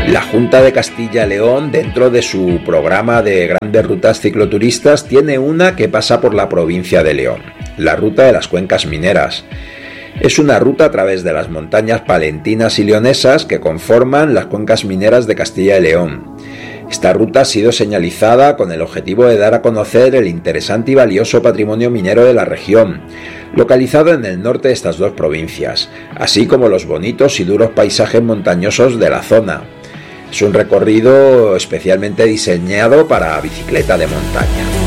La Junta de Castilla y León, dentro de su programa de grandes rutas cicloturistas, tiene una que pasa por la provincia de León, la Ruta de las Cuencas Mineras. Es una ruta a través de las montañas palentinas y leonesas que conforman las cuencas mineras de Castilla y León. Esta ruta ha sido señalizada con el objetivo de dar a conocer el interesante y valioso patrimonio minero de la región, localizado en el norte de estas dos provincias, así como los bonitos y duros paisajes montañosos de la zona. Es un recorrido especialmente diseñado para bicicleta de montaña.